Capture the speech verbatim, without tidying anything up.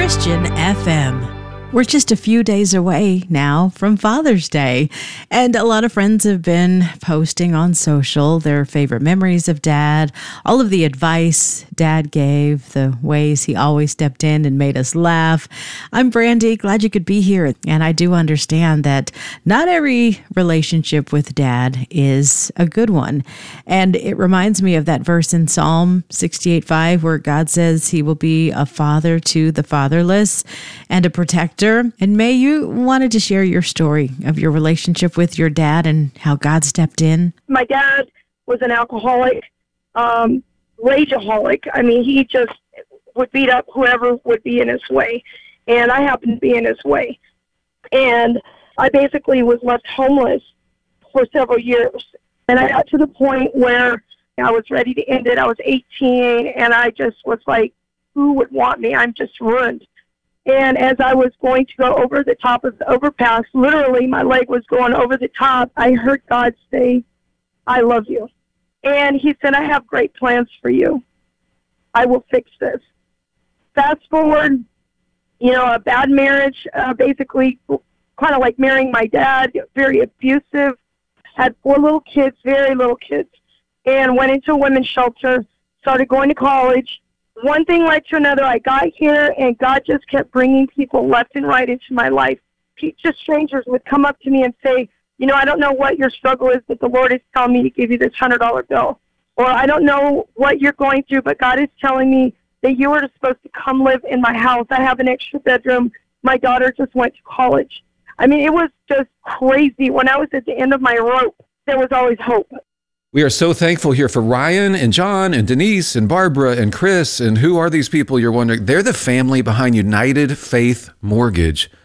Christian F M. We're just a few days away now from Father's Day, and a lot of friends have been posting on social their favorite memories of Dad, all of the advice Dad gave, the ways he always stepped in and made us laugh. I'm Brandy, glad you could be here, and I do understand that not every relationship with Dad is a good one, and it reminds me of that verse in Psalm sixty-eight five where God says he will be a father to the fatherless and a protector. And May, you wanted to share your story of your relationship with your dad and how God stepped in. My dad was an alcoholic, um, rageaholic. I mean, he just would beat up whoever would be in his way. And I happened to be in his way. And I basically was left homeless for several years. And I got to the point where I was ready to end it. I was eighteen, and I just was like, who would want me? I'm just ruined. And as I was going to go over the top of the overpass, literally my leg was going over the top, I heard God say, I love you. And he said, I have great plans for you. I will fix this. Fast forward, you know, a bad marriage, uh, basically kind of like marrying my dad, very abusive, had four little kids, very little kids, and went into a women's shelter, started going to college. One thing led to another. I got here, and God just kept bringing people left and right into my life. Just strangers would come up to me and say, you know, I don't know what your struggle is, but the Lord is telling me to give you this one hundred dollar bill. Or I don't know what you're going through, but God is telling me that you are supposed to come live in my house. I have an extra bedroom. My daughter just went to college. I mean, it was just crazy. When I was at the end of my rope, there was always hope. We are so thankful here for Ryan and John and Denise and Barbara and Chris. And who are these people, you're wondering? They're the family behind United Faith Mortgage.